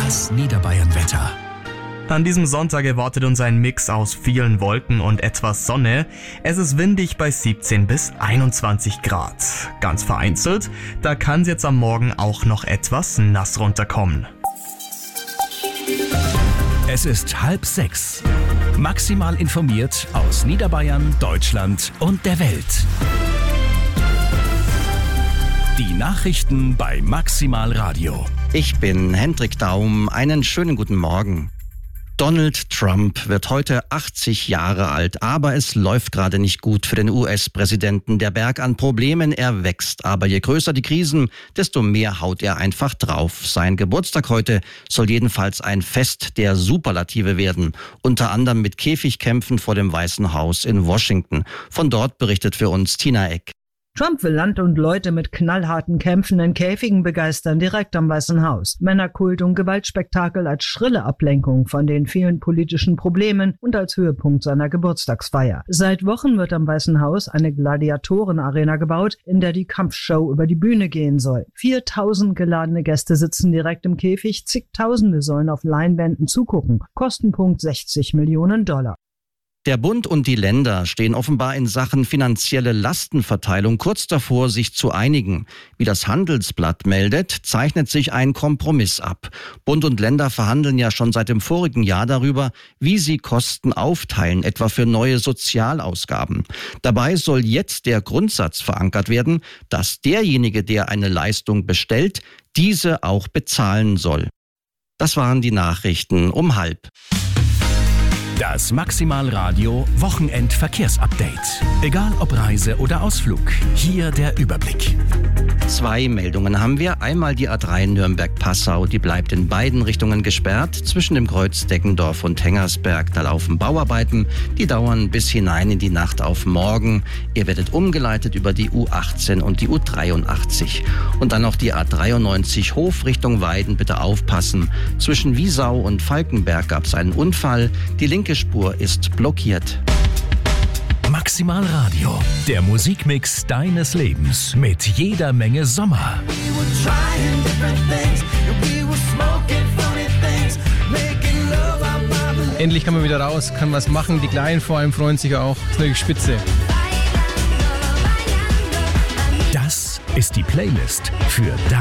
Das Niederbayern-Wetter. An diesem Sonntag erwartet uns ein Mix aus vielen Wolken und etwas Sonne. Es ist windig bei 17 bis 21 Grad. Ganz vereinzelt, da kann es jetzt am Morgen auch noch etwas nass runterkommen. Es ist 5:30. Maximal informiert aus Niederbayern, Deutschland und der Welt. Die Nachrichten bei Maximal Radio. Ich bin Hendrik Daum. Einen schönen guten Morgen. Donald Trump wird heute 80 Jahre alt, aber es läuft gerade nicht gut für den US-Präsidenten. Der Berg an Problemen, er wächst. Aber je größer die Krisen, desto mehr haut er einfach drauf. Sein Geburtstag heute soll jedenfalls ein Fest der Superlative werden. Unter anderem mit Käfigkämpfen vor dem Weißen Haus in Washington. Von dort berichtet für uns Tina Eck. Trump will Land und Leute mit knallharten Kämpfen in Käfigen begeistern, direkt am Weißen Haus. Männerkult und Gewaltspektakel als schrille Ablenkung von den vielen politischen Problemen und als Höhepunkt seiner Geburtstagsfeier. Seit Wochen wird am Weißen Haus eine Gladiatorenarena gebaut, in der die Kampfshow über die Bühne gehen soll. 4000 geladene Gäste sitzen direkt im Käfig, zigtausende sollen auf Leinwänden zugucken. Kostenpunkt $60 Millionen. Der Bund und die Länder stehen offenbar in Sachen finanzielle Lastenverteilung kurz davor, sich zu einigen. Wie das Handelsblatt meldet, zeichnet sich ein Kompromiss ab. Bund und Länder verhandeln ja schon seit dem vorigen Jahr darüber, wie sie Kosten aufteilen, etwa für neue Sozialausgaben. Dabei soll jetzt der Grundsatz verankert werden, dass derjenige, der eine Leistung bestellt, diese auch bezahlen soll. Das waren die Nachrichten um 5:30. Das Maximal Radio Wochenendverkehrsupdate. Egal ob Reise oder Ausflug, hier der Überblick. 2 Meldungen haben wir. Einmal die A3 Nürnberg-Passau, die bleibt in beiden Richtungen gesperrt. Zwischen dem Kreuz Deggendorf und Hengersberg, da laufen Bauarbeiten. Die dauern bis hinein in die Nacht auf morgen. Ihr werdet umgeleitet über die U18 und die U83. Und dann noch die A93 Hof Richtung Weiden, bitte aufpassen. Zwischen Wiesau und Falkenberg gab es einen Unfall. Die linke Spur ist blockiert. Maximal Radio, der Musikmix deines Lebens mit jeder Menge Sommer. Endlich kann man wieder raus, kann was machen. Die Kleinen vor allem freuen sich auch. Das ist wirklich spitze. Das ist die Playlist für